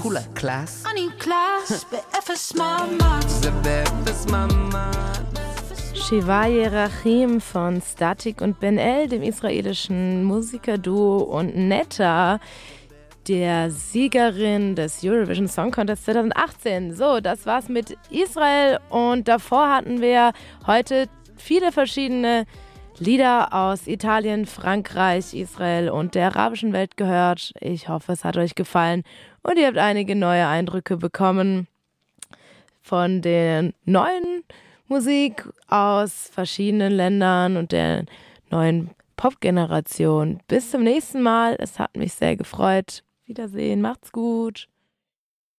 cooler class. I need class, بقفش ماما. Shivaye Rachim von Statik und Ben El, dem israelischen Musikerduo, und Netta, der Siegerin des Eurovision Song Contest 2018. So, das war's mit Israel, und davor hatten wir heute viele verschiedene Lieder aus Italien, Frankreich, Israel und der arabischen Welt gehört. Ich hoffe, es hat euch gefallen und ihr habt einige neue Eindrücke bekommen von der neuen Musik aus verschiedenen Ländern und der neuen Pop-Generation. Bis zum nächsten Mal. Es hat mich sehr gefreut. Wiedersehen. Macht's gut.